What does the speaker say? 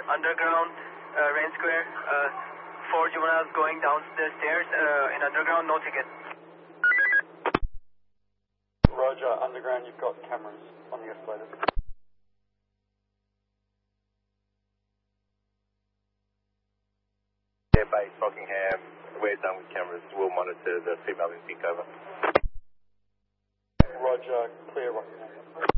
underground, Rain Square, 4 juveniles going down the stairs in underground, no ticket. Roger, underground, you've got cameras on the escalators. Yeah, base Rockingham, we're done with cameras. We'll monitor the female in pink over. Roger, clear Rockingham.